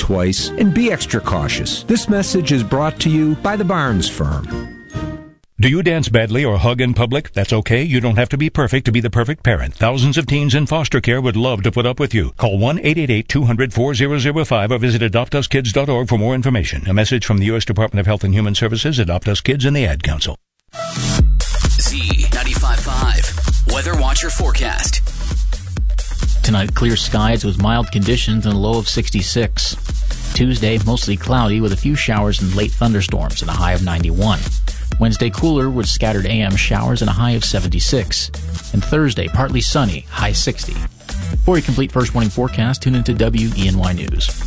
twice and be extra cautious. This message is brought to you by the Barnes Firm. Do you dance badly or hug in public? That's okay. You don't have to be perfect to be the perfect parent. Thousands of teens in foster care would love to put up with you. Call 1-888-200-4005 or visit adoptuskids.org for more information. A message from the U.S. Department of Health and Human Services, Adopt Us Kids, and the Ad Council. Z95.5 Weather Watcher Forecast. Tonight, clear skies with mild conditions and a low of 66. Tuesday, mostly cloudy with a few showers and late thunderstorms and a high of 91. Wednesday, cooler with scattered AM showers and a high of 76. And Thursday, partly sunny, high 60. For a complete first morning forecast, tune into WENY News.